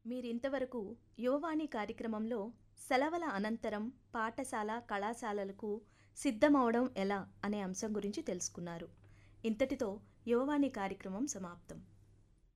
మీరింతవరకు యువవాణి కార్యక్రమంలో సెలవుల అనంతరం పాఠశాల, కళాశాలలకు సిద్ధమవడం ఎలా అనే అంశం గురించి తెలుసుకున్నారు. ఇంతటితో యువవాణి కార్యక్రమం సమాప్తం.